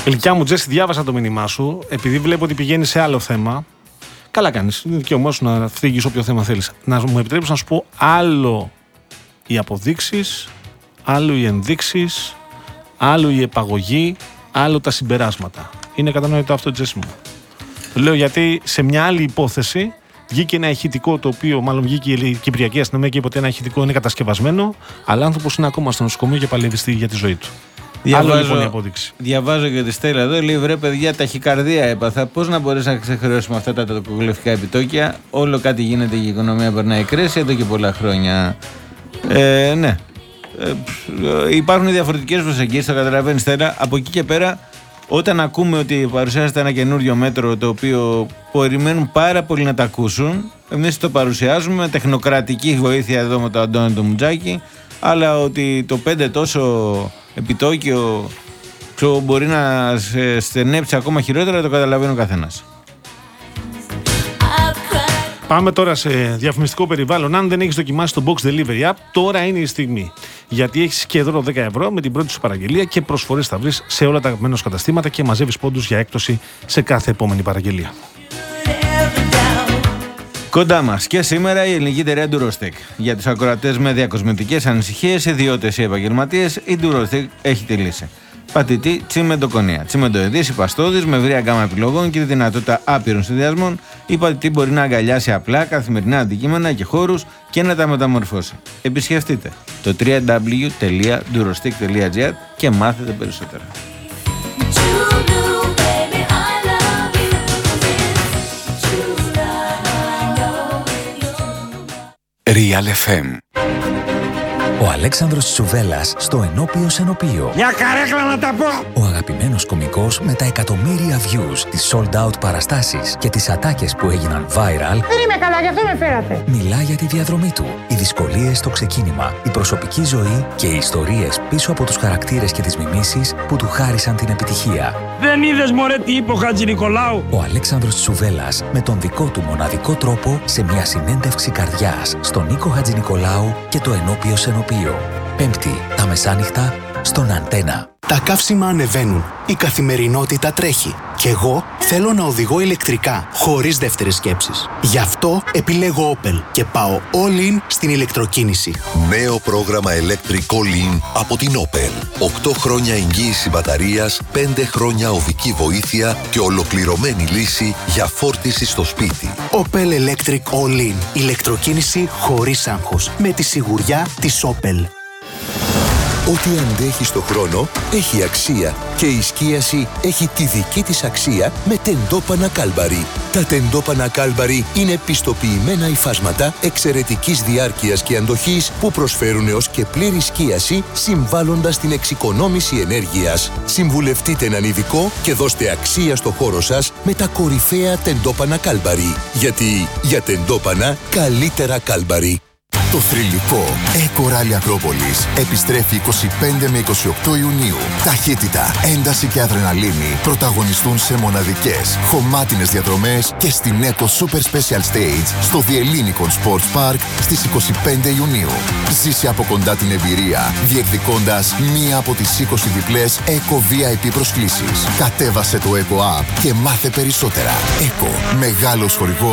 Γλυκιά μου, Τζέσι, διάβασα το μήνυμά σου. Επειδή βλέπω ότι πηγαίνει σε άλλο θέμα. Καλά κάνεις. Είναι δικαίωμά σου να φύγεις όποιο θέμα θέλεις. Να μου επιτρέψεις να σου πω άλλο οι αποδείξεις, άλλο οι ενδείξεις, άλλο η επαγωγή, άλλο τα συμπεράσματα. Είναι κατανοητό αυτό, Τζέσι μου? Το λέω γιατί σε μια άλλη υπόθεση βγήκε ένα ηχητικό, το οποίο μάλλον βγήκε η Κυπριακή Αστυνομία και είπε ότι ένα ηχητικό είναι κατασκευασμένο, αλλά άνθρωπος είναι ακόμα στο νοσοκομείο και παλεύει για τη ζωή του. Άλλο λοιπόν η απόδειξη. Διαβάζω και τη Στέλλα εδώ, λέει: βρε παιδιά, ταχυκαρδία έπαθα. Πώς να μπορέσει να ξεχρεώσουμε αυτά τα τοκογλυφικά επιτόκια? Όλο κάτι γίνεται και η οικονομία περνάει κρίση εδώ και πολλά χρόνια. Ναι. Υπάρχουν διαφορετικές προσεγγίσεις, το καταλαβαίνεις, Στέλλα. Από εκεί και πέρα, όταν ακούμε ότι παρουσιάζεται ένα καινούριο μέτρο το οποίο περιμένουν πάρα πολύ να τα ακούσουν, εμείς το παρουσιάζουμε με τεχνοκρατική βοήθεια εδώ με τον Αντώνη τον Μουτζάκη, αλλά ότι το 5 τόσο επιτόκιο μπορεί να σε στενέψει ακόμα χειρότερα, το καταλαβαίνει ο καθένας. Πάμε τώρα σε διαφημιστικό περιβάλλον. Αν δεν έχεις δοκιμάσει το Box Delivery App, τώρα είναι η στιγμή. Γιατί έχεις και δώρο 10 ευρώ με την πρώτη σου παραγγελία και προσφορές θα βρεις σε όλα τα αγαπημένα σου καταστήματα και μαζεύεις πόντους για έκπτωση σε κάθε επόμενη παραγγελία. Κοντά μας και σήμερα η ελληνική εταιρεία Durostec. Για τους ακροατές με διακοσμητικές ανησυχίες, ιδιώτες ή επαγγελματίες, η Durostec έχει τη λύση. Πατητή τσιμεντοκονία. Τσιμεντοειδής ή παστόδης με ευρία γκάμα επιλογών και τη δυνατότητα άπειρων συνδυασμών. Η πατητή μπορεί να αγκαλιάσει απλά καθημερινά αντικείμενα και χώρους και να τα μεταμορφώσει. Επισκεφτείτε το www.durostec.gr και μάθετε περισσότερα. Real FM. Ο Αλέξανδρος Τσουβέλλας στο Ενώπιος Ενωπείο. Μια καρέκλα να τα πω! Ο αγαπημένος κωμικός με τα εκατομμύρια views, τις sold out παραστάσεις και τις ατάκες που έγιναν viral. Δεν είμαι καλά, γι' αυτό με φέρατε. Μιλά για τη διαδρομή του, οι δυσκολίες στο ξεκίνημα, η προσωπική ζωή και οι ιστορίες πίσω από τους χαρακτήρες και τις μιμήσεις που του χάρισαν την επιτυχία. Δεν είδες μωρέ τι είπε ο Χατζηνικολάου? Ο Αλέξανδρος Τσουβέλλας με τον δικό του μοναδικό τρόπο σε μια συνέντευξη καρδιάς στον Νίκο Χατζηνικολάου και το Ενώπιος Ενωπείο. Πέμπτη τα μεσάνυχτα στον Αντένα. Τα καύσιμα ανεβαίνουν, η καθημερινότητα τρέχει και εγώ θέλω να οδηγώ ηλεκτρικά, χωρίς δεύτερες σκέψεις. Γι' αυτό επιλέγω Opel και πάω all in στην ηλεκτροκίνηση. Νέο πρόγραμμα Electric All In από την Opel. 8 χρόνια εγγύηση μπαταρίας, 5 χρόνια οδική βοήθεια και ολοκληρωμένη λύση για φόρτιση στο σπίτι. Opel Electric All In. Ηλεκτροκίνηση χωρίς άγχος. Με τη σιγουριά της Opel. Ό,τι αντέχει στο χρόνο έχει αξία και η σκίαση έχει τη δική της αξία με τεντόπανα Κάλμπαρι. Τα τεντόπανα Κάλμπαρι είναι πιστοποιημένα υφάσματα εξαιρετικής διάρκειας και αντοχής που προσφέρουν έως και πλήρη σκίαση συμβάλλοντας στην εξοικονόμηση ενέργειας. Συμβουλευτείτε έναν ειδικό και δώστε αξία στο χώρο σας με τα κορυφαία τεντόπανα Κάλμπαρι. Γιατί για τεντόπανα καλύτερα Κάλμπαρι. Το θρυλικό Eco Rally Ακρόπολης επιστρέφει 25 με 28 Ιουνίου. Ταχύτητα, ένταση και αδρεναλίνη πρωταγωνιστούν σε μοναδικές, χωμάτινες διαδρομές και στην Eco Super Special Stage στο The Ellinikon Sports Park στις 25 Ιουνίου. Ζήσε από κοντά την εμπειρία, διεκδικώντας μία από τις 20 διπλές Eco VIP προσκλήσεις. Κατέβασε το Eco App και μάθε περισσότερα. Eco, μεγάλος χορηγός